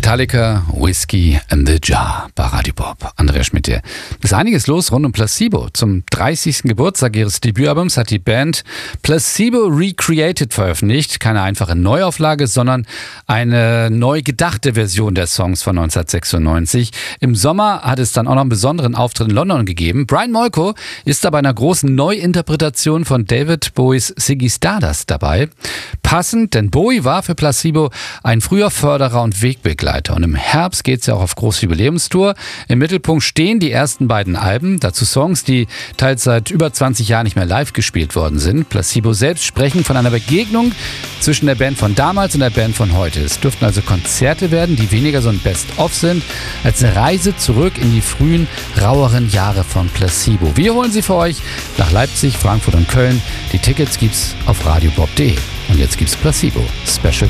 Metallica, Whiskey in the Jar bei Radio Bob. Andrea Schmidt hier. Es ist einiges los rund um Placebo. Zum 30. Geburtstag ihres Debütalbums hat die Band Placebo Recreated veröffentlicht. Keine einfache Neuauflage, sondern eine neu gedachte Version der Songs von 1996. Im Sommer hat es dann auch noch einen besonderen Auftritt in London gegeben. Brian Molko ist da bei einer großen Neuinterpretation von David Bowies Ziggy Stardust dabei. Passend, denn Bowie war für Placebo ein früher Förderer und Wegbegleiter. Und im Herbst geht es ja auch auf große Jubiläumstour. Im Mittelpunkt stehen die ersten beiden Alben, dazu Songs, die teils seit über 20 Jahren nicht mehr live gespielt worden sind. Placebo selbst sprechen von einer Begegnung zwischen der Band von damals und der Band von heute. Es dürften also Konzerte werden, die weniger so ein Best-of sind, als eine Reise zurück in die frühen, raueren Jahre von Placebo. Wir holen sie für euch nach Leipzig, Frankfurt und Köln. Die Tickets gibt's auf radiobob.de. Und jetzt gibt's Placebo Special